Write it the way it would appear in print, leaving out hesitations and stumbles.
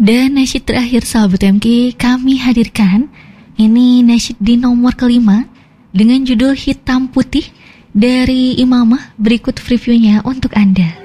Dan nasyid terakhir sahabat MK kami hadirkan, ini nasyid di nomor kelima dengan judul Hitam Putih dari Imamah. Berikut previewnya untuk Anda.